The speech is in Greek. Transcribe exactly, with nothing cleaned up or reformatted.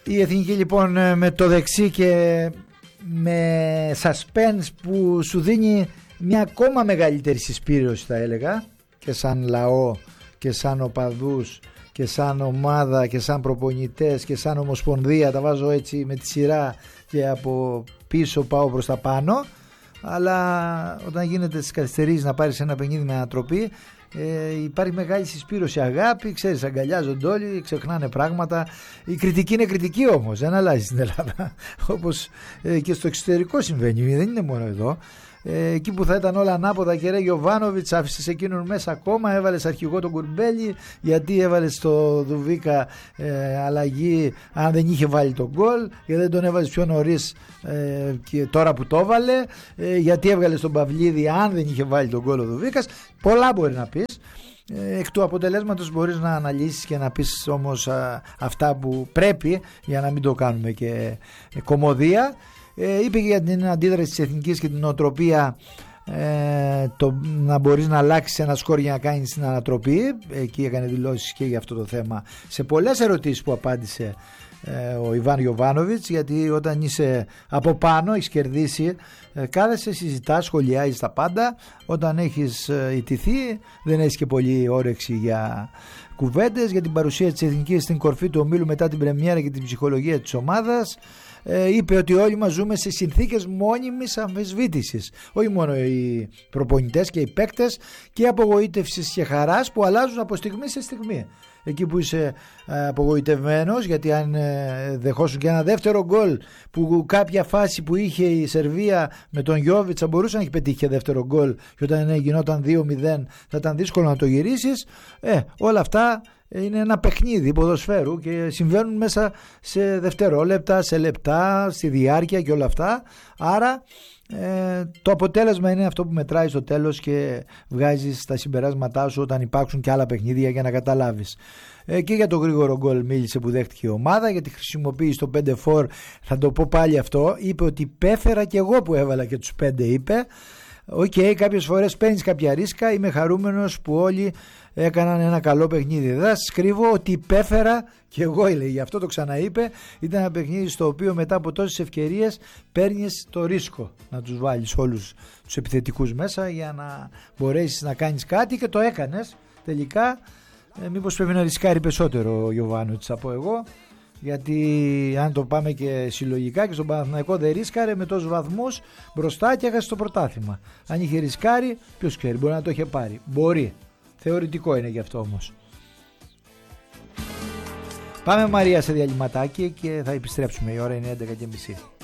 Η Εθνική λοιπόν με το δεξί και με suspense που σου δίνει μια ακόμα μεγαλύτερη συσπήρωση, θα έλεγα, και σαν λαό και σαν οπαδούς και σαν ομάδα και σαν προπονητές και σαν ομοσπονδία, τα βάζω έτσι με τη σειρά και από πίσω πάω προς τα πάνω. Αλλά όταν γίνεται στις καθυστερήσεις να πάρεις ένα παιχνίδι με ανατροπή, ε, υπάρχει μεγάλη συσπήρωση, αγάπη, ξέρεις, αγκαλιάζονται όλοι, ξεχνάνε πράγματα. Η κριτική είναι κριτική όμως, δεν αλλάζει στην Ελλάδα, όπως ε, και στο εξωτερικό συμβαίνει, δεν είναι μόνο εδώ. Ε, εκεί που θα ήταν όλα ανάποδα και ρε Γιοβάνοβιτς, άφησες εκείνον μέσα ακόμα, έβαλες αρχηγό τον Κουρμπέλη, γιατί έβαλες το Δουβίκα ε, αλλαγή αν δεν είχε βάλει τον γκολ, γιατί δεν τον έβαλες πιο νωρίς ε, και τώρα που το έβαλε, ε, γιατί έβγαλες τον Παυλίδη αν δεν είχε βάλει τον γκολ ο Δουβίκας. Πολλά μπορεί να πεις. Ε, εκ του αποτελέσματος μπορείς να αναλύσεις και να πεις όμως α, αυτά που πρέπει, για να μην το κάνουμε και ε, κωμωδία. Ε, είπε και για την αντίδραση της Εθνικής και την νοοτροπία, ε, το να μπορείς να αλλάξεις ένα σκορ για να κάνεις την ανατροπή. Εκεί έκανε δηλώσεις και για αυτό το θέμα σε πολλές ερωτήσεις που απάντησε ε, ο Ιβάν Γιοβάνοβιτς, γιατί όταν είσαι από πάνω, έχεις κερδίσει, ε, κάθεσαι, συζητάς, σχολιάζεις τα πάντα. Όταν έχεις ε, ιτηθεί δεν έχεις και πολύ όρεξη για κουβέντες. Για την παρουσία της Εθνικής στην κορφή του ομίλου μετά την πρεμιέρα και την ψυχολογία της ομάδας, Ε, είπε ότι όλοι μας ζούμε σε συνθήκες μόνιμης αμφισβήτησης, όχι μόνο οι προπονητές και οι παίκτες, και απογοήτευσης και χαράς που αλλάζουν από στιγμή σε στιγμή. Εκεί που είσαι ε, απογοητευμένος, γιατί αν ε, δεχόσουν και ένα δεύτερο γκολ, που κάποια φάση που είχε η Σερβία με τον Γιόβιτς θα μπορούσε να έχει πετύχει και δεύτερο γκολ, και όταν ε, γινόταν δύο μηδέν θα ήταν δύσκολο να το γυρίσεις. ε, όλα αυτά είναι ένα παιχνίδι ποδοσφαίρου και συμβαίνουν μέσα σε δευτερόλεπτα, σε λεπτά, στη διάρκεια και όλα αυτά. Άρα ε, το αποτέλεσμα είναι αυτό που μετράει στο τέλος και βγάζεις τα συμπεράσματά σου όταν υπάρξουν και άλλα παιχνίδια για να καταλάβεις. Ε, και για το γρήγορο γκολ μίλησε που δέχτηκε η ομάδα, για τη χρησιμοποίηση των πέντε φορ. Θα το πω πάλι αυτό, είπε ότι πέφερα και εγώ που έβαλα και τους πέντε, είπε. Οκ, okay, κάποιες φορές παίρνεις κάποια ρίσκα, είμαι χαρούμενος που όλοι έκαναν ένα καλό παιχνίδι. Δεν θα σας κρύβω ότι υπέφερα και εγώ, λέει, γι' αυτό το ξαναείπε. Ήταν ένα παιχνίδι στο οποίο μετά από τόσες ευκαιρίες παίρνεις το ρίσκο να τους βάλεις όλους τους επιθετικούς μέσα για να μπορέσεις να κάνεις κάτι, και το έκανες τελικά. Ε, μήπως πρέπει να ρισκάρει περισσότερο ο Γιοβάνοβιτς, θα πω εγώ, γιατί αν το πάμε και συλλογικά, και στον Παναθηναϊκό δεν ρίσκαρε με τόσους βαθμούς μπροστά και έχασε το πρωτάθλημα. Αν είχε ρισκάρει, ποιος ξέρει, μπορεί να το είχε πάρει. Μπορεί. Θεωρητικό είναι γι' αυτό όμως. Πάμε Μαρία σε διαλυματάκι και θα επιστρέψουμε. Η ώρα είναι έντεκα και μισή.